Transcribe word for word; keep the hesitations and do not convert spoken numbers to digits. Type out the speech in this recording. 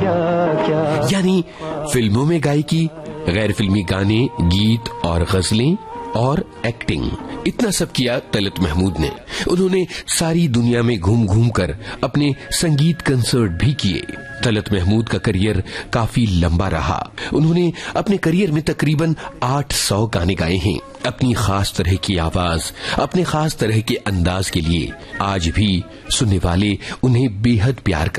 क्या क्या। यानी फिल्मों में गायकी, गैर फिल्मी गाने, गीत और गजलें और एक्टिंग, इतना सब किया तलत महमूद ने। उन्होंने सारी दुनिया में घूम घूम कर अपने संगीत कंसर्ट भी किए। तलत महमूद का करियर काफी लंबा रहा। उन्होंने अपने करियर में तकरीबन आठ सौ गाने गाए हैं। अपनी खास तरह की आवाज, अपने खास तरह के अंदाज के लिए आज भी सुनने वाले उन्हें बेहद प्यार करते हैं।